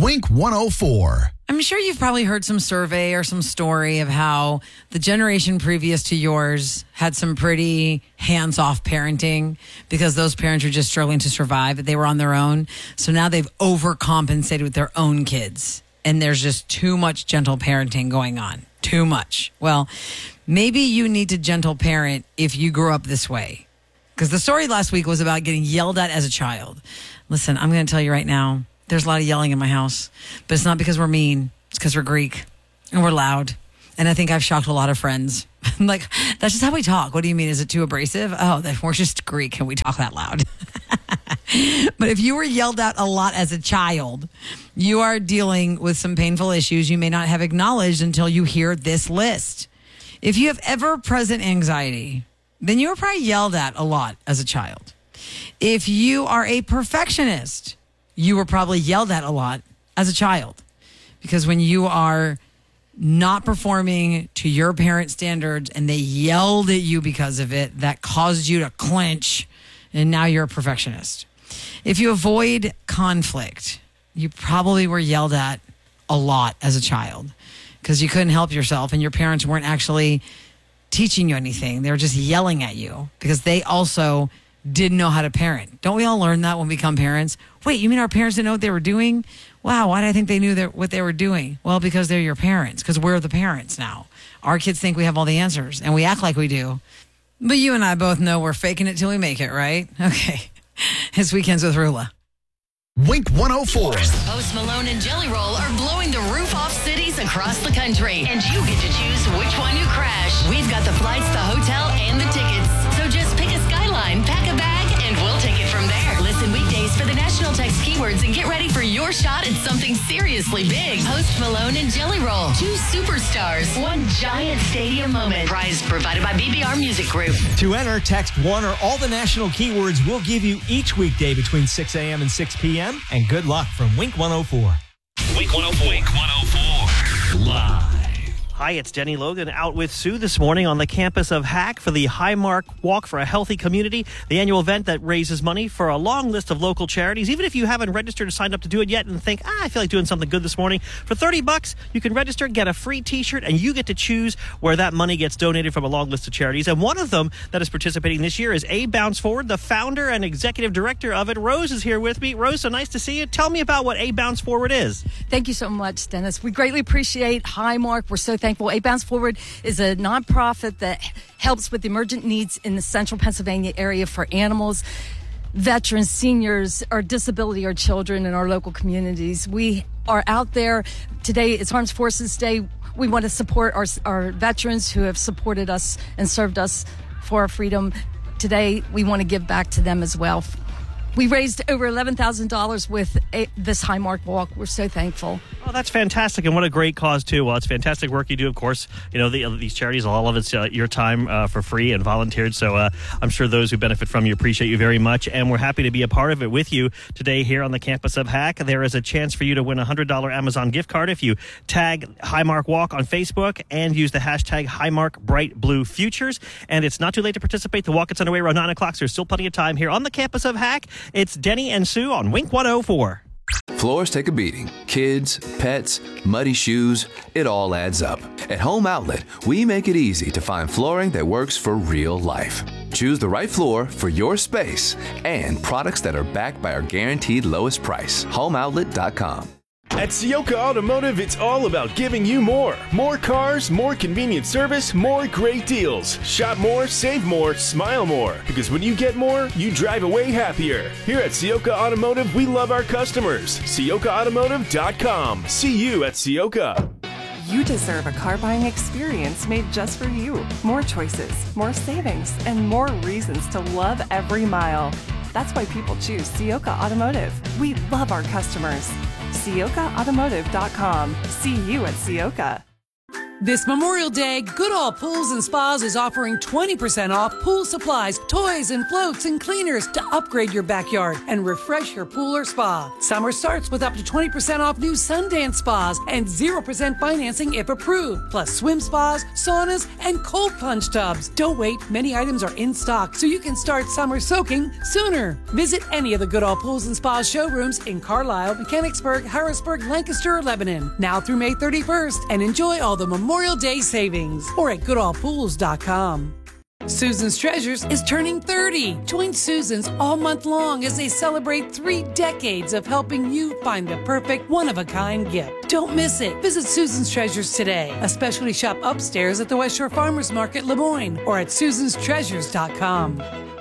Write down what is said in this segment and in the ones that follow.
Wink 104. I'm sure you've probably heard some survey or some story of how the generation previous to yours had some pretty hands-off parenting because those parents were just struggling to survive. They were on their own. So now they've overcompensated with their own kids. And there's just too much gentle parenting going on. Too much. Well, maybe you need to gentle parent if you grew up this way. Because the story last week was about getting yelled at as a child. Listen, I'm going to tell you right now, there's a lot of yelling in my house. But it's not because we're mean. It's because we're Greek. And we're loud. And I think I've shocked a lot of friends. Like, that's just how we talk. What do you mean? Is it too abrasive? Oh, then we're just Greek and we talk that loud. But if you were yelled at a lot as a child, you are dealing with some painful issues you may not have acknowledged until you hear this list. If you have ever-present anxiety, then you were probably yelled at a lot as a child. If you are a perfectionist, you were probably yelled at a lot as a child. Because when you are not performing to your parents' standards and they yelled at you because of it, that caused you to clench, and now you're a perfectionist. If you avoid conflict, you probably were yelled at a lot as a child because you couldn't help yourself and your parents weren't actually teaching you anything. They were just yelling at you because they also didn't know how to parent. Don't we all learn that when we become parents? Wait, you mean our parents didn't know what they were doing? Wow, why did I think they knew what they were doing? Well, because they're your parents, because we're the parents now. Our kids think we have all the answers, and we act like we do. But you and I both know we're faking it till we make it, right? Okay. It's Weekends with Rula. Wink 104. Post Malone and Jelly Roll are blowing the roof off cities across the country, and you get to choose which one you crash. We've got the flights, the hotel, and the tickets. So just pick a skyline, pack a bag, and we'll take it from there. Listen weekdays for the national text keywords and get ready for your shot at something seriously big. Post Malone and Jelly Roll. Two superstars. One giant stadium moment. Prize provided by BBR Music Group. To enter, text one or all the national keywords we'll give you each weekday between 6 a.m. and 6 p.m. And good luck from Wink 104. Wink 104. Wink 104. Live. Hi, it's Denny Logan out with Sue this morning on the campus of Hack for the Highmark Walk for a Healthy Community, the annual event that raises money for a long list of local charities. Even if you haven't registered or signed up to do it yet and think, I feel like doing something good this morning, for $30, you can register, get a free t-shirt, and you get to choose where that money gets donated from a long list of charities. And one of them that is participating this year is A Bounce Forward, the founder and executive director of it. Rose is here with me. Rose, so nice to see you. Tell me about what A Bounce Forward is. Thank you so much, Dennis. We greatly appreciate Highmark. We're so thankful. A Bounce Forward is a nonprofit that helps with emergent needs in the central Pennsylvania area for animals, veterans, seniors, or disability or children in our local communities. We are out there. Today it's Armed Forces Day. We want to support our veterans who have supported us and served us for our freedom. Today we want to give back to them as well. We raised over $11,000 with this Highmark Walk. We're so thankful. Oh, that's fantastic, and what a great cause, too. Well, it's fantastic work you do, of course. You know, these charities, all of it's your time for free and volunteered, so I'm sure those who benefit from you appreciate you very much, and we're happy to be a part of it with you today here on the campus of Hack. There is a chance for you to win a $100 Amazon gift card if you tag Highmark Walk on Facebook and use the hashtag Highmark Bright Blue Futures, and it's not too late to participate. The walk gets underway around 9 o'clock, so there's still plenty of time here on the campus of Hack. It's Denny and Sue on Wink 104. Floors take a beating. Kids, pets, muddy shoes, it all adds up. At Home Outlet, we make it easy to find flooring that works for real life. Choose the right floor for your space and products that are backed by our guaranteed lowest price. HomeOutlet.com. At Ciocca Automotive, it's all about giving you more. More cars, more convenient service, more great deals. Shop more, save more, smile more. Because when you get more, you drive away happier. Here at Ciocca Automotive, we love our customers. CioccaAutomotive.com. See you at Ciocca. You deserve a car buying experience made just for you. More choices, more savings, and more reasons to love every mile. That's why people choose Ciocca Automotive. We love our customers. CioccaAutomotive.com. See you at Ciocca. This Memorial Day, Goodall Pools and Spas is offering 20% off pool supplies, toys, and floats and cleaners to upgrade your backyard and refresh your pool or spa. Summer starts with up to 20% off new Sundance spas and 0% financing if approved, plus swim spas, saunas, and cold plunge tubs. Don't wait, many items are in stock, so you can start summer soaking sooner. Visit any of the Goodall Pools and Spas showrooms in Carlisle, Mechanicsburg, Harrisburg, Lancaster, or Lebanon, now through May 31st, and enjoy all the Memorial Day savings, or at goodallpools.com. Susan's Treasures is turning 30. Join Susan's all month long as they celebrate 3 decades of helping you find the perfect one-of-a-kind gift. Don't miss it. Visit Susan's Treasures today. Especially shop upstairs at the West Shore Farmers Market, Lemoyne, or at susanstreasures.com.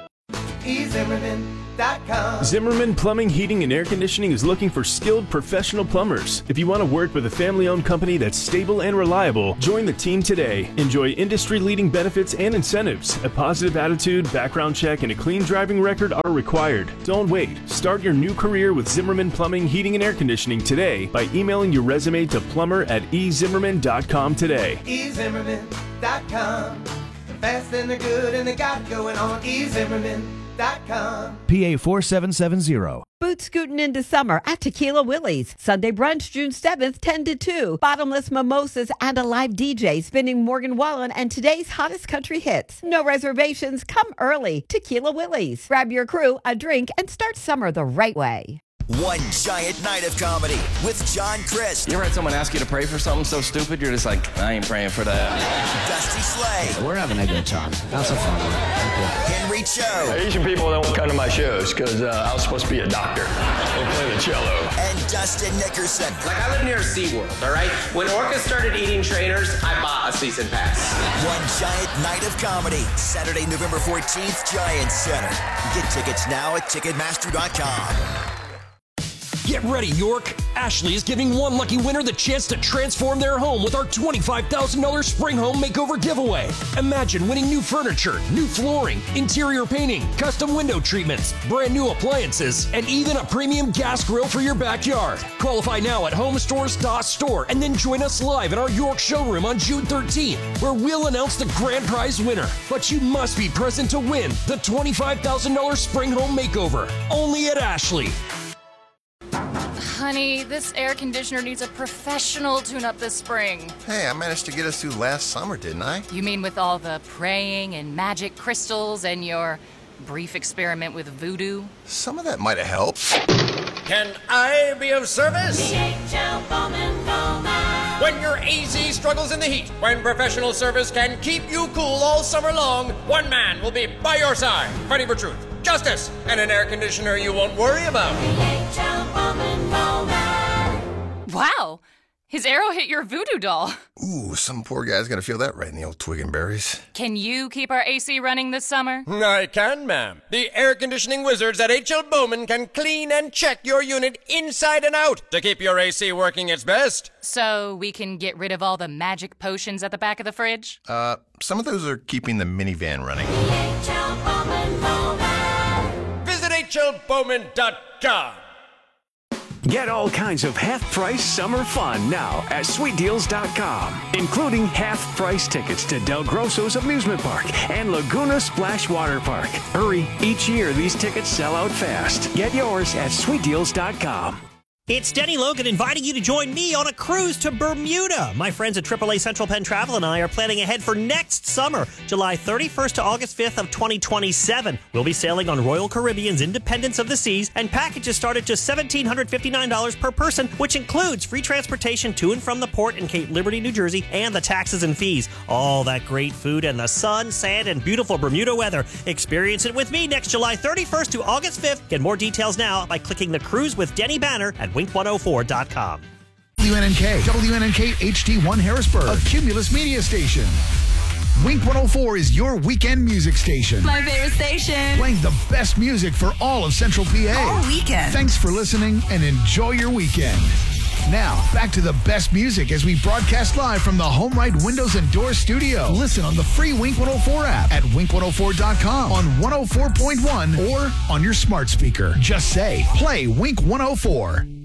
Zimmerman Plumbing, Heating, and Air Conditioning is looking for skilled professional plumbers. If you want to work with a family-owned company that's stable and reliable, join the team today. Enjoy industry-leading benefits and incentives. A positive attitude, background check, and a clean driving record are required. Don't wait. Start your new career with Zimmerman Plumbing, Heating, and Air Conditioning today by emailing your resume to plumber@ezimmerman.com today. ezimmerman.com. The fast and the good and the got it going on. ezimmerman.com. PA 4770. Boot scooting into summer at Tequila Willie's. Sunday brunch, June 7th, 10 to 2. Bottomless mimosas and a live DJ spinning Morgan Wallen and today's hottest country hits. No reservations. Come early. Tequila Willie's. Grab your crew, a drink, and start summer the right way. One giant night of comedy with John Crist. You ever had someone ask you to pray for something so stupid, you're just like, I ain't praying for that. Dusty Slay. We're having a good time. That's a fun one. Henry Cho. Asian people don't come to my shows because I was supposed to be a doctor. They play the cello. And Dustin Nickerson. Like, I live near SeaWorld, all right? When orcas started eating trainers, I bought a season pass. One giant night of comedy. Saturday, November 14th, Giant Center. Get tickets now at Ticketmaster.com. Get ready, York. Ashley is giving one lucky winner the chance to transform their home with our $25,000 Spring Home Makeover giveaway. Imagine winning new furniture, new flooring, interior painting, custom window treatments, brand new appliances, and even a premium gas grill for your backyard. Qualify now at homestores.store and then join us live in our York showroom on June 13th, where we'll announce the grand prize winner. But you must be present to win the $25,000 Spring Home Makeover. Only at Ashley. Honey, this air conditioner needs a professional tune-up this spring. Hey, I managed to get us through last summer, didn't I? You mean with all the praying and magic crystals and your brief experiment with voodoo? Some of that might have helped. Can I be of service? DHL Bowman Bowman. When your AC struggles in the heat, when professional service can keep you cool all summer long, one man will be by your side, fighting for truth, justice, and an air conditioner you won't worry about. DHL Bowman Bowman. Wow, his arrow hit your voodoo doll. Ooh, some poor guy's gonna feel that right in the old twig and berries. Can you keep our AC running this summer? I can, ma'am. The air conditioning wizards at H.L. Bowman can clean and check your unit inside and out to keep your AC working its best. So we can get rid of all the magic potions at the back of the fridge? Some of those are keeping the minivan running. DHL Bowman Bowman. Visit HLBowman.com. Get all kinds of half-price summer fun now at SweetDeals.com, including half-price tickets to Del Grosso's Amusement Park and Laguna Splash Water Park. Hurry, each year these tickets sell out fast. Get yours at SweetDeals.com. It's Denny Logan inviting you to join me on a cruise to Bermuda. My friends at AAA Central Penn Travel and I are planning ahead for next summer, July 31st to August 5th of 2027. We'll be sailing on Royal Caribbean's Independence of the Seas, and packages start at just $1,759 per person, which includes free transportation to and from the port in Cape Liberty, New Jersey, and the taxes and fees. All that great food and the sun, sand, and beautiful Bermuda weather. Experience it with me next July 31st to August 5th. Get more details now by clicking the Cruise with Denny banner at Wink104.com. WNNK HD1 Harrisburg, a Cumulus media station. Wink 104 is your weekend music station. My favorite station. Playing the best music for all of Central PA. All weekend. Thanks for listening and enjoy your weekend. Now, back to the best music as we broadcast live from the HomeRight Windows and Doors studio. Listen on the free Wink 104 app at wink104.com on 104.1 or on your smart speaker. Just say, play Wink 104.